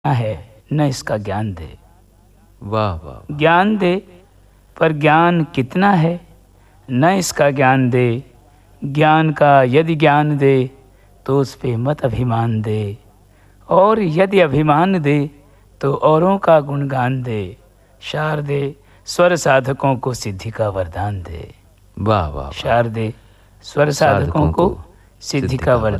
है न इसका ज्ञान दे। वाह वाह। ज्ञान दे पर ज्ञान कितना है न इसका ज्ञान दे। ज्ञान का यदि ज्ञान दे तो उस पे मत अभिमान दे, और यदि अभिमान दे तो औरों का गुणगान दे। शारदे स्वर साधकों को सिद्धि का वरदान दे। वाह वाह। शारदे स्वर साधकों को सिद्धि का वरदान